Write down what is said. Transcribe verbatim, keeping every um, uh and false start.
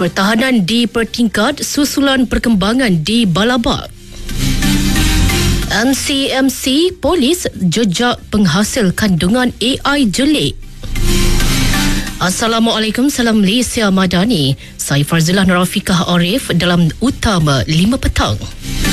Pertahanan dipertingkat susulan perkembangan di Balabak. M C M C Polis jejak penghasil kandungan A I jelik. Assalamualaikum, salam Malaysia Madani. Saya Farzilah Rafiqah Arif dalam Utama lima petang.